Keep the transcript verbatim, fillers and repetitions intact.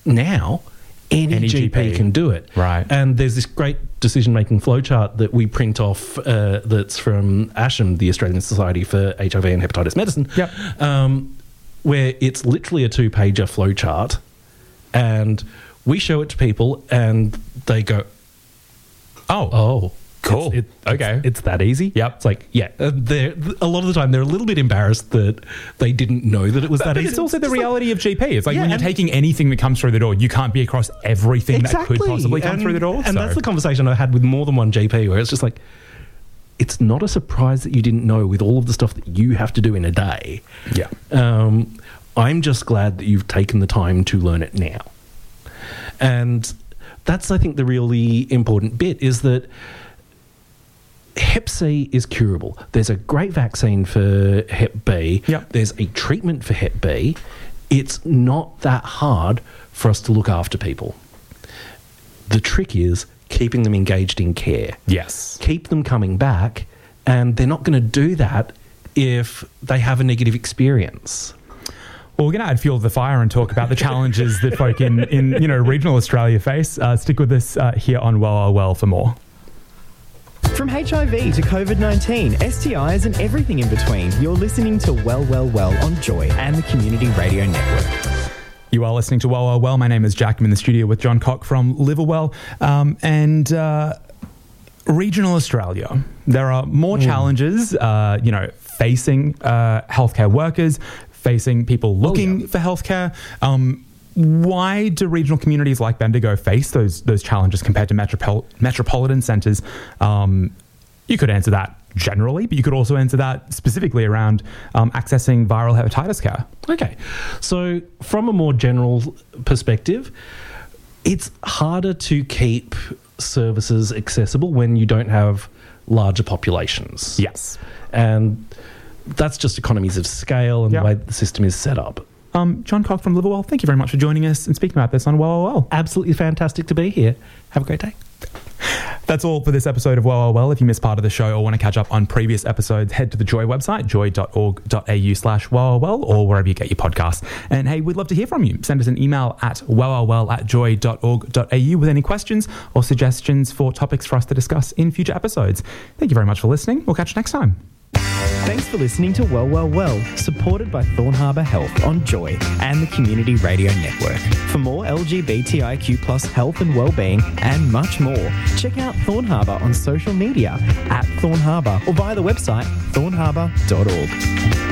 now any, any G P, G P can do it. Right. And there's this great decision-making flowchart that we print off uh, that's from ASHM, the Australian Society for H I V and Hepatitis Medicine, yep. um, where it's literally a two-pager flowchart, and we show it to people and they go, oh, oh, cool. It's, it, okay. It's, it's that easy. Yep. It's like, yeah, uh, they're, a lot of the time they're a little bit embarrassed that they didn't know that it was but, that but easy. It's also it's the reality like, of G P. It's like yeah, when you're taking anything that comes through the door, you can't be across everything exactly. that could possibly come and, through the door. And so. that's the conversation I had with more than one G P, where it's just like, it's not a surprise that you didn't know with all of the stuff that you have to do in a day. Yeah. Um, I'm just glad that you've taken the time to learn it now. And that's, I think, the really important bit is that Hep C is curable. There's a great vaccine for Hep B. Yep. There's a treatment for Hep B. It's not that hard for us to look after people. The trick is keeping them engaged in care. Yes. Keep them coming back, and they're not going to do that if they have a negative experience. Well, we're going to add fuel to the fire and talk about the challenges that folk in, in you know, regional Australia face. Uh, stick with us uh, here on Well, Well, Well for more. From H I V to COVID nineteen, S T Is and everything in between, you're listening to Well, Well, Well on Joy and the Community Radio Network. You are listening to Well, Well, Well. My name is Jack. I'm in the studio with John Cock from Liverwell. Um, and... Uh, Regional Australia, there are more mm. challenges, uh, you know, facing uh, healthcare workers, facing people looking oh, yeah. for healthcare. Um, why do regional communities like Bendigo face those those challenges compared to metropol- metropolitan centres? Um, you could answer that generally, but you could also answer that specifically around um, accessing viral hepatitis care. Okay, so from a more general perspective, it's harder to keep services accessible when you don't have larger populations. Yes. And that's just economies of scale and yep. the way the system is set up. Um, John Cock from Liverwell, thank you very much for joining us and speaking about this on Well, Well, Well. Absolutely fantastic to be here. Have a great day. That's all for this episode of Well, Well, Well. If you missed part of the show or want to catch up on previous episodes, head to the Joy website, joy.org.au slash well, well, well, or wherever you get your podcasts. And hey, we'd love to hear from you. Send us an email at wellwellwell at joy.org.au with any questions or suggestions for topics for us to discuss in future episodes. Thank you very much for listening. We'll catch you next time. Thanks for listening to Well, Well, Well, supported by Thorn Harbour Health on Joy and the Community Radio Network. For more L G B T I Q plus health and wellbeing and much more, check out Thorn Harbour on social media at Thorn Harbour or via the website thorn harbour dot org.